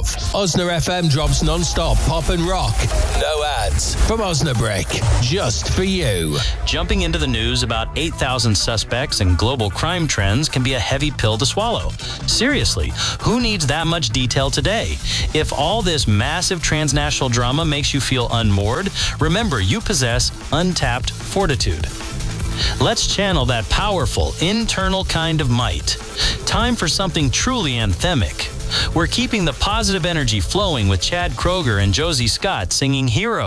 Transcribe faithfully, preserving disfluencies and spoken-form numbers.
of. Osna F M drops non-stop pop and rock. No ads. From Osnabrick. Just for you. Jumping into the news about eight thousand suspects and global crime trends can be a heavy pill to swallow. Seriously, who needs that much detail today? If all this massive transnational drama makes you feel unmoored, remember you possess untapped fortitude. Let's channel that powerful, internal kind of might. Time for something truly anthemic. We're keeping the positive energy flowing with Chad Kroger and Josie Scott singing Hero.